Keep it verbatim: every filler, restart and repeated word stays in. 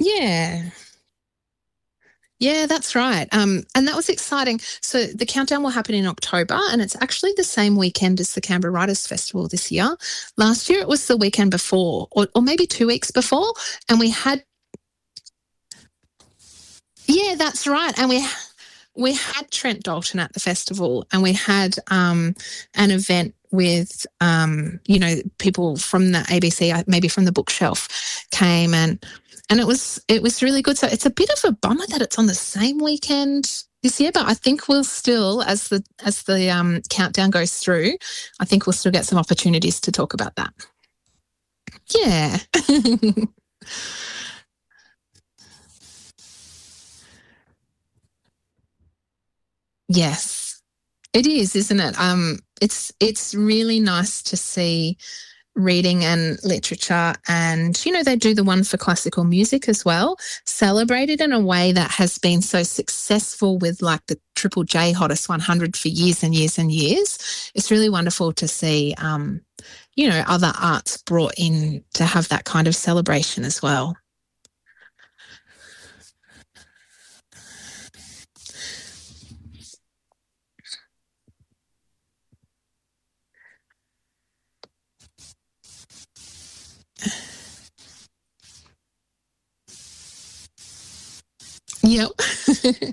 Yeah. Yeah, that's right. Um, and that was exciting. So the countdown will happen in October, and it's actually the same weekend as the Canberra Writers Festival this year. Last year it was the weekend before, or, or maybe two weeks before, and we had. Yeah, that's right. And we we had Trent Dalton at the festival, and we had um, an event with um, you know, people from the A B C, uh, maybe from the bookshelf, came and and it was it was really good. So it's a bit of a bummer that it's on the same weekend this year, but I think we'll still, as the as the um, countdown goes through, I think we'll still get some opportunities to talk about that. Yeah. Yes. It is, isn't it? Um, it's it's really nice to see reading and literature, and you know they do the one for classical music as well, celebrated in a way that has been so successful with like the Triple J Hottest one hundred for years and years and years. It's really wonderful to see, um, you know, other arts brought in to have that kind of celebration as well. Yep.